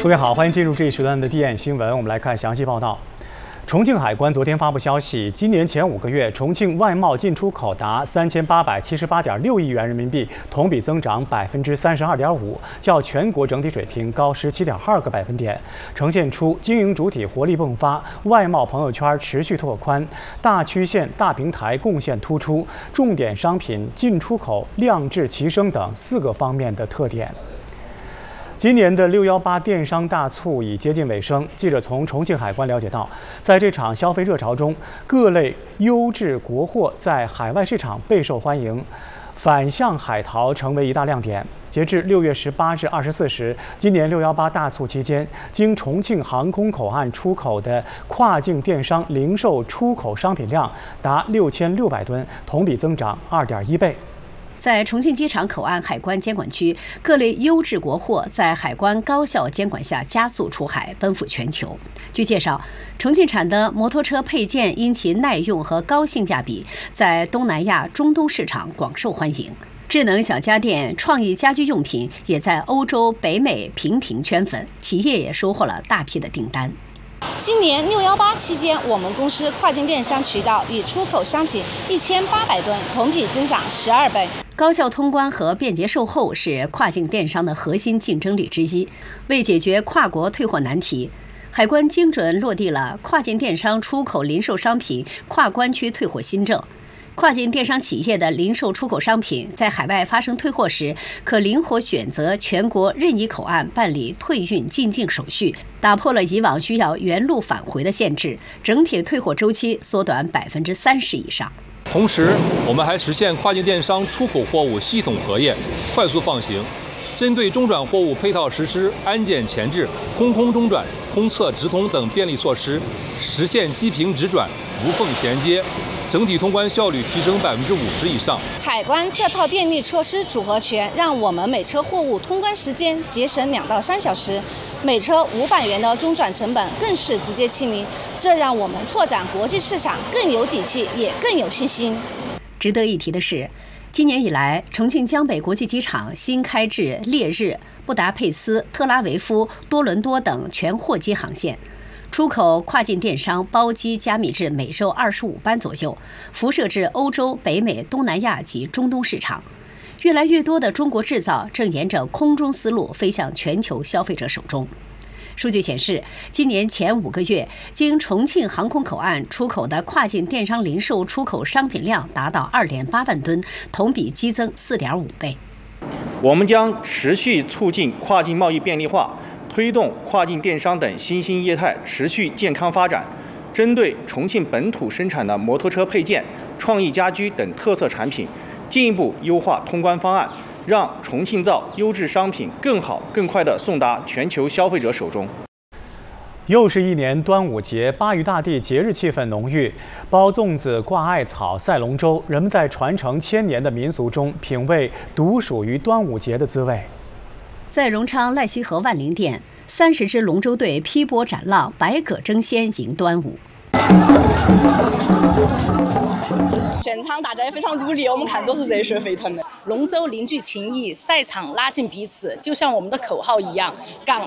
各位好，欢迎进入这一时段的第一眼新闻。我们来看详细报道。重庆海关昨天发布消息，今年前5个月，重庆外贸进出口达3878.6亿元人民币，同比增长32.5%，较全国整体水平高17.2个百分点，呈现出经营主体活力迸发、外贸朋友圈持续拓宽、大曲线、大平台贡献突出、重点商品进出口量质齐升等4个方面的特点。今年的618电商大促已接近尾声。记者从重庆海关了解到，在这场消费热潮中，各类优质国货在海外市场备受欢迎，反向海淘成为一大亮点。截至6月18至24时，今年618大促期间，经重庆航空口岸出口的跨境电商零售出口商品量达6600吨，同比增长2.1倍。 在重庆机场口岸海关监管区，各类优质国货在海关高效监管下加速出海，奔赴全球。据介绍，重庆产的摩托车配件因其耐用和高性价比，在东南亚、中东市场广受欢迎。智能小家电、创意家居用品也在欧洲、北美频频圈粉，企业也收获了大批的订单。 今年618期间，我们公司跨境电商渠道已出口商品1800吨，同比增长12倍。 高效通关和便捷售后是跨境电商的核心竞争力之一。为解决跨国退货难题，海关精准落地了跨境电商出口零售商品跨关区退货新政。跨境电商企业的零售出口商品在海外发生退货时，可灵活选择全国任意口岸办理退运进境手续，打破了以往需要原路返回的限制，整体退货周期缩短30%以上。 同时，我们还实现跨境电商出口货物系统核验、快速放行，针对中转货物配套实施安检前置、空空中转、空测直通等便利措施，实现机坪直转、无缝衔接。整体通关效率提升50%以上。 海关这套便利措施组合拳，让我们每车货物通关时间节省2到3小时，每车500元的中转成本更是直接清零，这让我们拓展国际市场更有底气，也更有信心。 值得一提的是，今年以来，重庆江北国际机场新开至烈日、布达佩斯、特拉维夫、多伦多等全货机航线。出口跨境电商包机加密至每周25班左右，辐射至欧洲、北美、东南亚及中东市场。越来越多的中国制造正沿着空中思路飞向全球消费者手中。数据显示，今年前5个月，经重庆航空口岸出口的跨境电商零售出口商品量达到2.8万吨，同比激增4.5倍。 我们将持续促进跨境贸易便利化，推动跨境电商等新兴业态持续健康发展。针对重庆本土生产的摩托车配件、创意家居等特色产品，进一步优化通关方案，让重庆造优质商品更好、更快地送达全球消费者手中。 又是一年端午节，巴渝大地节日气氛浓郁，包粽子、挂艾草、赛龙舟，人们在传承1000年的民俗中，品味独属于端午节的滋味。 在荣昌赖溪河万灵殿，30支龙舟队劈波斩浪，百舸争先迎端午。 现场大家也非常努力，我们看都是热血沸腾的。龙舟凝聚情谊，赛场拉近彼此，就像我们的口号一样，港